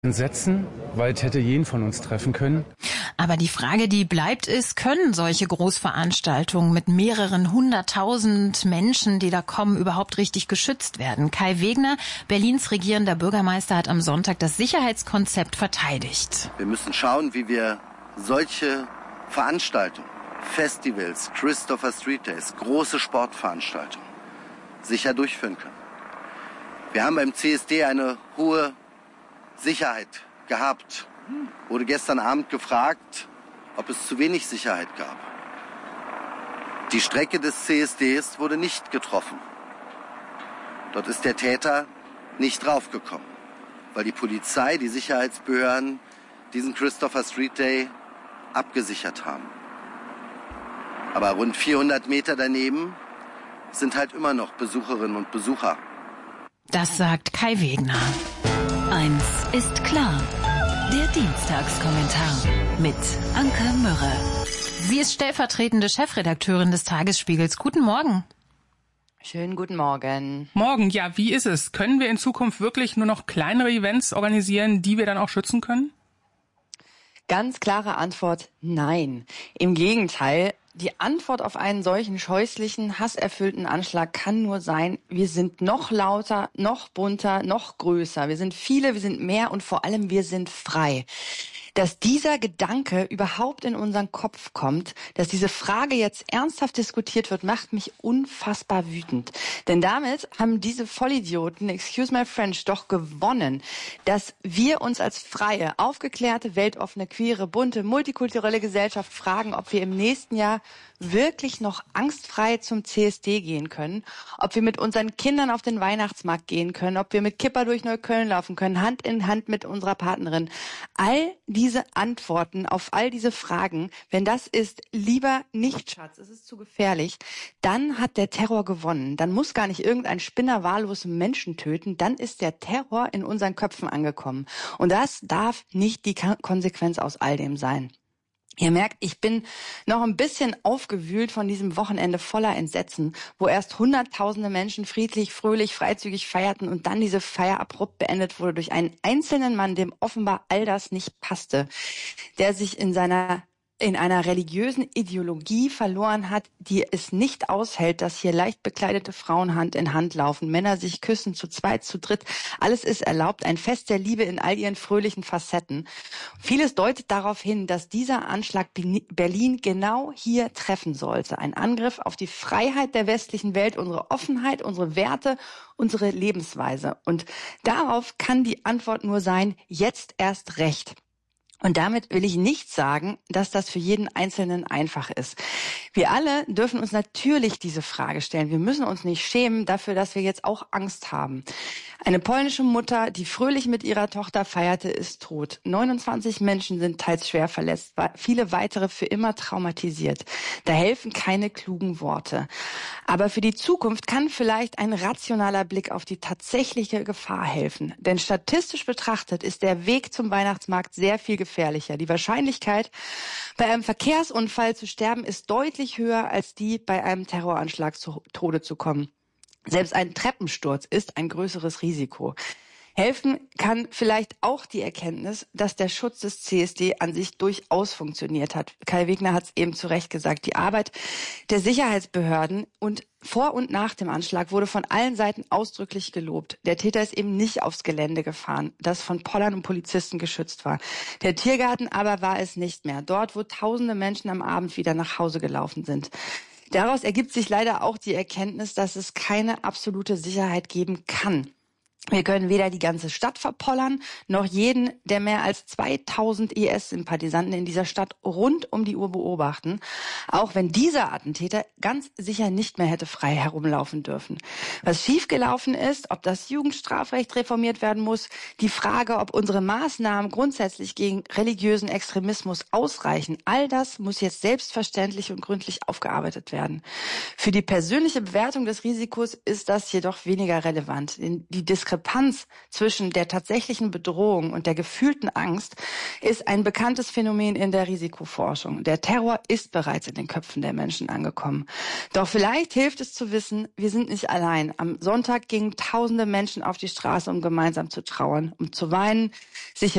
Entsetzen, weil es hätte jeden von uns treffen können. Aber die Frage, die bleibt, ist, können solche Großveranstaltungen mit mehreren 100.000 Menschen, die da kommen, überhaupt richtig geschützt werden? Kai Wegner, Berlins regierender Bürgermeister, hat am Sonntag das Sicherheitskonzept verteidigt. Wir müssen schauen, wie wir solche Veranstaltungen, Festivals, Christopher Street Days, große Sportveranstaltungen sicher durchführen können. Wir haben beim CSD eine hohe Sicherheit gehabt. Wurde gestern Abend gefragt, ob es zu wenig Sicherheit gab. Die Strecke des CSDs wurde nicht getroffen. Dort ist der Täter nicht draufgekommen, weil die Polizei, die Sicherheitsbehörden diesen Christopher Street Day abgesichert haben. Aber rund 400 Meter daneben sind halt immer noch Besucherinnen und Besucher. Das sagt Kai Wegner. Eins ist klar. Der Dienstagskommentar mit Anke Mürre. Sie ist stellvertretende Chefredakteurin des Tagesspiegels. Guten Morgen. Schönen guten Morgen. Morgen, ja, wie ist es? Können wir in Zukunft wirklich nur noch kleinere Events organisieren, die wir dann auch schützen können? Ganz klare Antwort, nein. Im Gegenteil. Die Antwort auf einen solchen scheußlichen, hasserfüllten Anschlag kann nur sein, wir sind noch lauter, noch bunter, noch größer. Wir sind viele, wir sind mehr und vor allem wir sind frei. Dass dieser Gedanke überhaupt in unseren Kopf kommt, dass diese Frage jetzt ernsthaft diskutiert wird, macht mich unfassbar wütend. Denn damit haben diese Vollidioten, excuse my French, doch gewonnen, dass wir uns als freie, aufgeklärte, weltoffene, queere, bunte, multikulturelle Gesellschaft fragen, ob wir im nächsten Jahr wirklich noch angstfrei zum CSD gehen können, ob wir mit unseren Kindern auf den Weihnachtsmarkt gehen können, ob wir mit Kipper durch Neukölln laufen können, Hand in Hand mit unserer Partnerin. All diese Antworten auf all diese Fragen, wenn das ist, lieber nicht, Schatz, es ist zu gefährlich, dann hat der Terror gewonnen. Dann muss gar nicht irgendein Spinner wahllos Menschen töten, dann ist der Terror in unseren Köpfen angekommen. Und das darf nicht die Konsequenz aus all dem sein. Ihr merkt, ich bin noch ein bisschen aufgewühlt von diesem Wochenende voller Entsetzen, wo erst hunderttausende Menschen friedlich, fröhlich, freizügig feierten und dann diese Feier abrupt beendet wurde durch einen einzelnen Mann, dem offenbar all das nicht passte, der sich in einer religiösen Ideologie verloren hat, die es nicht aushält, dass hier leicht bekleidete Frauen Hand in Hand laufen, Männer sich küssen, zu zweit, zu dritt. Alles ist erlaubt, ein Fest der Liebe in all ihren fröhlichen Facetten. Vieles deutet darauf hin, dass dieser Anschlag Berlin genau hier treffen sollte. Ein Angriff auf die Freiheit der westlichen Welt, unsere Offenheit, unsere Werte, unsere Lebensweise. Und darauf kann die Antwort nur sein, jetzt erst recht. Und damit will ich nicht sagen, dass das für jeden Einzelnen einfach ist. Wir alle dürfen uns natürlich diese Frage stellen. Wir müssen uns nicht schämen dafür, dass wir jetzt auch Angst haben. Eine polnische Mutter, die fröhlich mit ihrer Tochter feierte, ist tot. 29 Menschen sind teils schwer verletzt, viele weitere für immer traumatisiert. Da helfen keine klugen Worte. Aber für die Zukunft kann vielleicht ein rationaler Blick auf die tatsächliche Gefahr helfen. Denn statistisch betrachtet ist der Weg zum Weihnachtsmarkt sehr viel gefährlicher. Die Wahrscheinlichkeit, bei einem Verkehrsunfall zu sterben, ist deutlich höher als die, bei einem Terroranschlag zu Tode zu kommen. Selbst ein Treppensturz ist ein größeres Risiko. Helfen kann vielleicht auch die Erkenntnis, dass der Schutz des CSD an sich durchaus funktioniert hat. Kai Wegner hat es eben zu Recht gesagt. Die Arbeit der Sicherheitsbehörden und vor und nach dem Anschlag wurde von allen Seiten ausdrücklich gelobt. Der Täter ist eben nicht aufs Gelände gefahren, das von Pollern und Polizisten geschützt war. Der Tiergarten aber war es nicht mehr. Dort, wo tausende Menschen am Abend wieder nach Hause gelaufen sind. Daraus ergibt sich leider auch die Erkenntnis, dass es keine absolute Sicherheit geben kann. Wir können weder die ganze Stadt verpollern, noch jeden der mehr als 2000 IS-Sympathisanten in dieser Stadt rund um die Uhr beobachten, auch wenn dieser Attentäter ganz sicher nicht mehr hätte frei herumlaufen dürfen. Was schiefgelaufen ist, ob das Jugendstrafrecht reformiert werden muss, die Frage, ob unsere Maßnahmen grundsätzlich gegen religiösen Extremismus ausreichen, all das muss jetzt selbstverständlich und gründlich aufgearbeitet werden. Für die persönliche Bewertung des Risikos ist das jedoch weniger relevant. Die Diskrepanz zwischen der tatsächlichen Bedrohung und der gefühlten Angst ist ein bekanntes Phänomen in der Risikoforschung. Der Terror ist bereits in den Köpfen der Menschen angekommen. Doch vielleicht hilft es zu wissen, wir sind nicht allein. Am Sonntag gingen tausende Menschen auf die Straße, um gemeinsam zu trauern, um zu weinen, sich